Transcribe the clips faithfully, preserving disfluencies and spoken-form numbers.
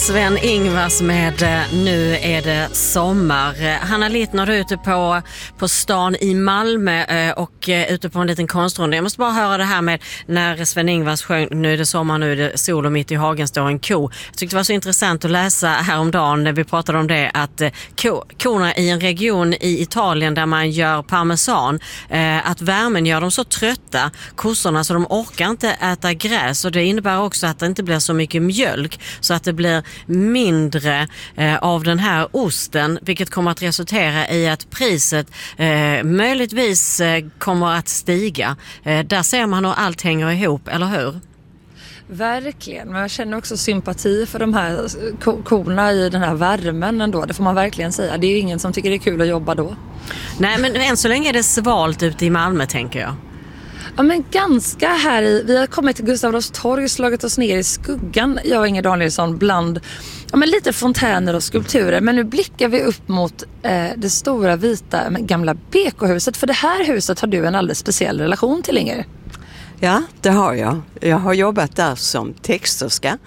Sven-Ingvars med Nu är det sommar. Hanna Littner är ute på, på stan i Malmö och ute på en liten konstrunda. Jag måste bara höra det här med när Sven-Ingvars sjöng Nu är det sommar, nu är det sol och mitt i hagen står en ko. Jag tyckte det var så intressant att läsa häromdagen när vi pratade om det att ko, korna i en region i Italien där man gör parmesan, att värmen gör dem så trötta, kossorna, så de orkar inte äta gräs, och det innebär också att det inte blir så mycket mjölk så att det blir mindre eh, av den här osten, vilket kommer att resultera i att priset eh, möjligtvis eh, kommer att stiga. Eh, där ser man hur allt hänger ihop, eller hur? Verkligen, men jag känner också sympati för de här ko- korna i den här värmen ändå, det får man verkligen säga. Det är ju ingen som tycker det är kul att jobba då. Nej, men än så länge är det svalt ute i Malmö, tänker jag. Ja, men ganska här i, vi har kommit till Gustav Adolfs torg, slagit oss ner i skuggan, jag och Inger Danielsson, bland ja, men lite fontäner och skulpturer. Men nu blickar vi upp mot eh, det stora vita gamla B K-huset, för det här huset har du en alldeles speciell relation till, Inger. Ja, det har jag. Jag har jobbat där som texterska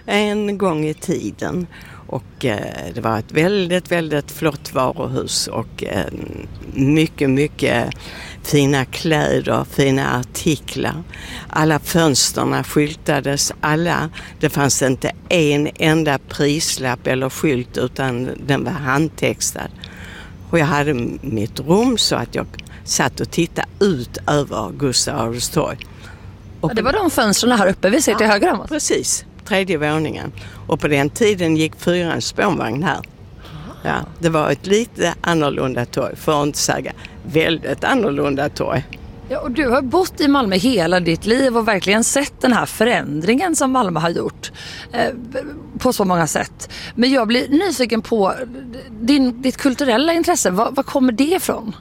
en gång i tiden. Och eh, det var ett väldigt, väldigt flott varuhus och eh, mycket, mycket fina kläder, fina artiklar. Alla fönsterna skyltades, alla. Det fanns inte en enda prislapp eller skylt, utan den var handtextad. Och jag hade mitt rum så att jag satt och tittade ut över Gustav Adolfs torg. Och ja, det var de fönsterna här uppe vi ser till ja, höger om. Precis, tredje våningen. Och på den tiden gick fyra spånvagn här. Ja, det var ett lite annorlunda torg, för att inte säga väldigt annorlunda torg. Ja, och du har bott i Malmö hela ditt liv och verkligen sett den här förändringen som Malmö har gjort eh, på så många sätt. Men jag blir nyfiken på din, ditt kulturella intresse. Var, var kommer det ifrån?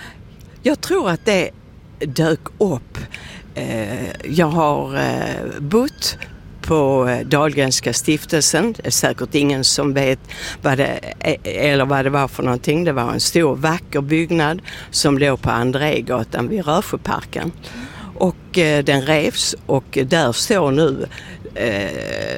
Jag tror att det dök upp. Eh, jag har eh, bott på Dahlgrenska stiftelsen. Det är säkert ingen som vet vad det, eller vad det var för någonting. Det var en stor vacker byggnad som låg på Andrégatan vid Rörsjöparken. Och eh, den revs, och där står nu eh,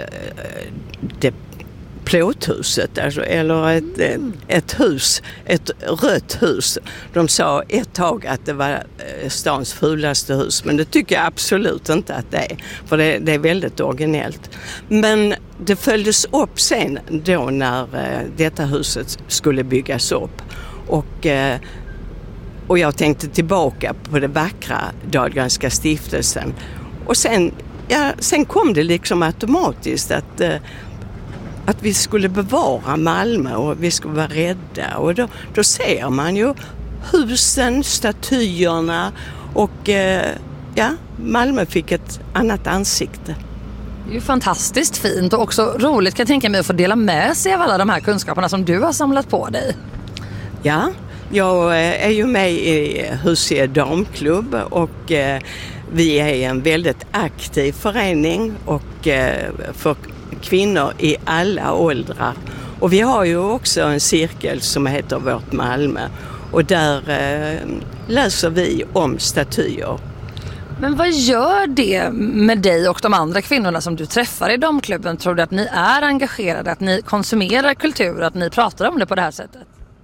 det plåthuset, alltså, eller ett, ett, ett hus, ett rött hus. De sa ett tag att det var stans fulaste hus, men det tycker jag absolut inte att det är, för det, det är väldigt originellt. Men det följdes upp sen då när eh, detta huset skulle byggas upp, och, eh, och jag tänkte tillbaka på det vackra Dahlgrenska stiftelsen, och sen, ja, sen kom det liksom automatiskt att eh, att vi skulle bevara Malmö och vi skulle vara rädda. Och då, då ser man ju husen, statyerna, och eh, ja, Malmö fick ett annat ansikte. Det är ju fantastiskt fint och också roligt, kan jag tänka mig, att få dela med sig av alla de här kunskaperna som du har samlat på dig. Ja, jag är ju med i Husie damklubb, och eh, vi är en väldigt aktiv förening och eh, för kvinnor i alla åldrar. Och vi har ju också en cirkel som heter Vårt Malmö, och där eh, läser vi om statyer. Men vad gör det med dig och de andra kvinnorna som du träffar i damklubben? Tror du att ni är engagerade, att ni konsumerar kultur, att ni pratar om det på det här sättet?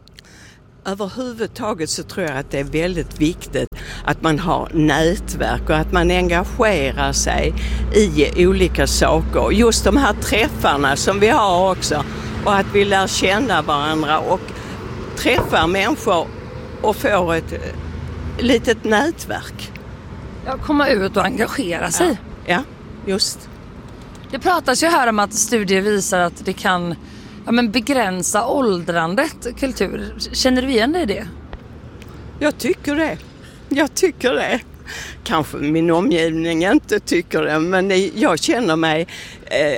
Överhuvudtaget så tror jag att det är väldigt viktigt att man har nätverk och att man engagerar sig i olika saker. Just de här träffarna som vi har också, och att vi lär känna varandra och träffar människor och får ett litet nätverk. Ja, komma ut och engagera sig. Ja, ja, just. Det pratas ju här om att studier visar att det kan ja, men begränsa åldrandet, kultur. Känner du igen dig i det? Jag tycker det. Jag tycker det. Kanske min omgivning inte tycker det, men jag känner mig eh,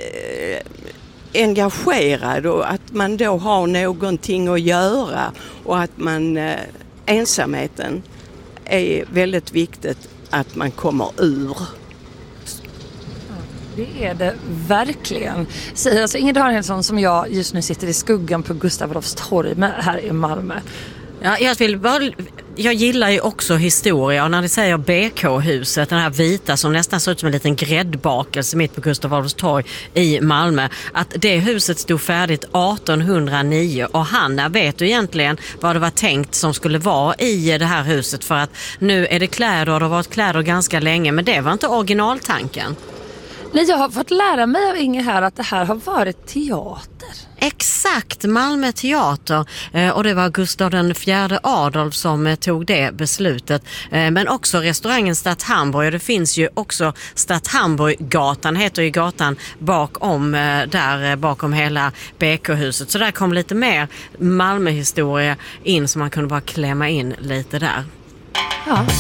engagerad, och att man då har någonting att göra, och att man eh, ensamheten är väldigt viktigt att man kommer ur. Det är det verkligen. Säger alltså Inger Danielsson, som jag just nu sitter i skuggan på Gustav Adolfs torg med här i Malmö. Ja, jag vill bara jag gillar ju också historia, och när ni säger B K-huset, den här vita som nästan ser ut som en liten gräddbakelse mitt på Gustav Adolfs torg i Malmö, att det huset stod färdigt arton hundra nio, och Hanna, vet du egentligen vad det var tänkt som skulle vara i det här huset? För att nu är det kläder och det har varit kläder ganska länge, men det var inte originaltanken. Nej, jag har fått lära mig av Inge här att det här har varit teater. Exakt, Malmö teater, och det var Gustav den fjärde Adolf som tog det beslutet. Men också restaurangen Stadt Hamburg, och det finns ju också Stadt Hamburg-gatan, heter ju gatan bakom, där bakom hela B K-huset. Så där kom lite mer Malmö-historia in som man kunde bara klämma in lite där. Ja.